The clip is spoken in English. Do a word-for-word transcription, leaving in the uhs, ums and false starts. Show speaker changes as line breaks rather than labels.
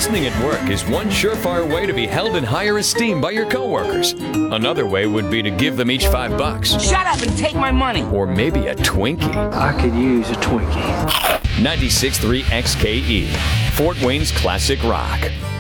Listening at work is one surefire way to be held in higher esteem by your coworkers. Another way would be to give them each five bucks.
Shut up and take my money.
Or maybe a Twinkie.
I could use a Twinkie.
ninety-six point three X K E, Fort Wayne's classic rock.